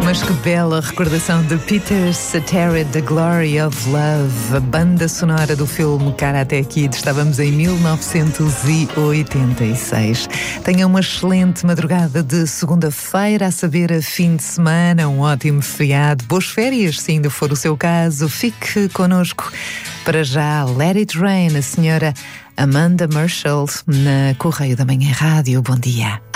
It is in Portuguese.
Mas que bela recordação de Peter Cetera, The Glory of Love, a banda sonora do filme Karate Kid. Estávamos em 1986. Tenha uma excelente madrugada de segunda-feira, a saber, a fim de semana, um ótimo feriado, boas férias, se ainda for o seu caso. Fique connosco. Para já, Let It Rain, a senhora Amanda Marshall, na Correio da Manhã Rádio. Bom dia.